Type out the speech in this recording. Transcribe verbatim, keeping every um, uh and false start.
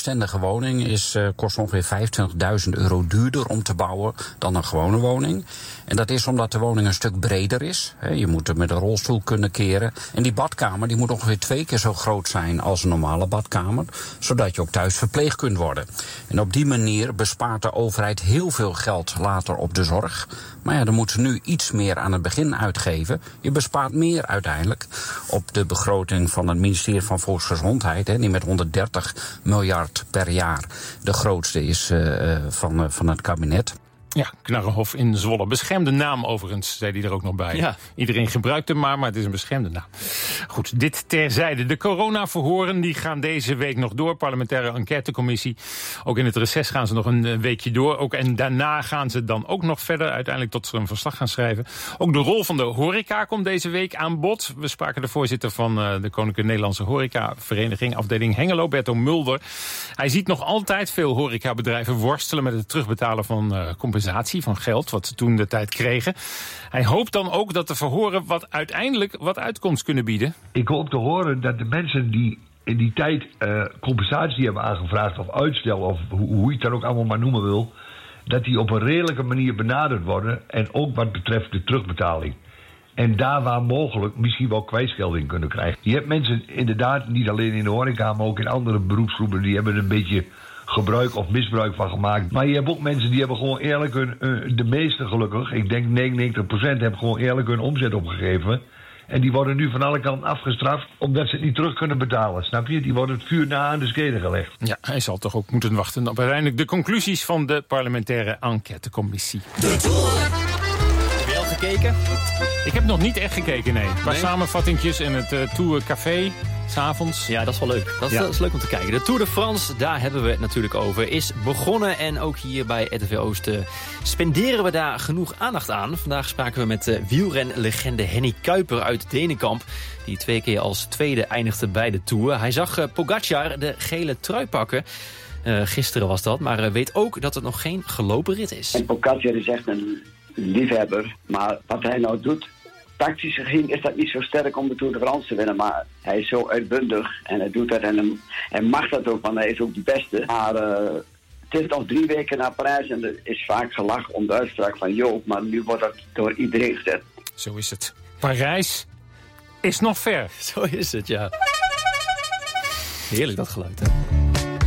bestendige woning is, uh, kost ongeveer vijfentwintigduizend euro duurder om te bouwen dan een gewone woning. En dat is omdat de woning een stuk breder is. He, je moet er met een rolstoel kunnen keren. En die badkamer die moet ongeveer twee keer zo groot zijn als een normale badkamer, zodat je ook thuis verpleegd kunt worden. En op die manier bespaart de overheid heel veel geld later op de zorg. Maar ja, dan moeten ze nu iets meer aan het begin uitgeven. Je bespaart meer uiteindelijk op de begroting van het ministerie van Volksgezondheid, he, die met honderddertig miljard per jaar de grootste is uh, van, uh, van het kabinet. Ja, Knarrenhof in Zwolle. Beschermde naam overigens, zei hij er ook nog bij. Ja. Iedereen gebruikt hem maar, maar het is een beschermde naam. Goed, dit terzijde. De coronaverhoren die gaan deze week nog door. Parlementaire enquêtecommissie. Ook in het reces gaan ze nog een weekje door. Ook, en daarna gaan ze dan ook nog verder. Uiteindelijk tot ze een verslag gaan schrijven. Ook de rol van de horeca komt deze week aan bod. We spraken de voorzitter van uh, de Koninklijke Nederlandse Horecavereniging, afdeling Hengelo, Berto Mulder. Hij ziet nog altijd veel horecabedrijven worstelen met het terugbetalen van uh, compensatie. Van geld, wat ze toen de tijd kregen. Hij hoopt dan ook dat de verhoren wat uiteindelijk wat uitkomst kunnen bieden. Ik hoop te horen dat de mensen die in die tijd uh, compensatie hebben aangevraagd of uitstel, of hoe, hoe je het dan ook allemaal maar noemen wil, dat die op een redelijke manier benaderd worden en ook wat betreft de terugbetaling. En daar waar mogelijk misschien wel kwijtschelding kunnen krijgen. Je hebt mensen inderdaad, niet alleen in de horeca, maar ook in andere beroepsgroepen, die hebben een beetje gebruik of misbruik van gemaakt. Maar je hebt ook mensen die hebben gewoon eerlijk hun, uh, de meeste gelukkig, ik denk negenennegentig procent, hebben gewoon eerlijk hun omzet opgegeven. En die worden nu van alle kanten afgestraft omdat ze het niet terug kunnen betalen. Snap je? Die worden het vuur na aan de schenen gelegd. Ja, hij zal toch ook moeten wachten op uiteindelijk de conclusies van de parlementaire enquêtecommissie. De Tour. Heb je al gekeken? Ik heb nog niet echt gekeken, nee. Een paar nee? samenvattingjes in het uh, Tour Café. 'S'avonds. Ja, dat is wel leuk. Dat is, ja. dat is leuk om te kijken. De Tour de France, daar hebben we het natuurlijk over, is begonnen. En ook hier bij R T V Oost uh, spenderen we daar genoeg aandacht aan. Vandaag spraken we met uh, wielrenlegende Henny Kuiper uit Denenkamp, die twee keer als tweede eindigde bij de Tour. Hij zag uh, Pogacar de gele trui pakken. Uh, gisteren was dat, maar uh, weet ook dat het nog geen gelopen rit is. En Pogacar is echt een liefhebber, maar wat hij nou doet, tactisch gezien is dat niet zo sterk om de Tour de France te winnen, maar hij is zo uitbundig en hij doet dat en hij mag dat ook, want hij is ook de beste. Maar uh, het is nog drie weken naar Parijs en er is vaak gelach om de uitspraak van Joop, maar nu wordt dat door iedereen gezet. Zo is het. Parijs is nog ver. Zo is het, ja. Heerlijk dat geluid, hè?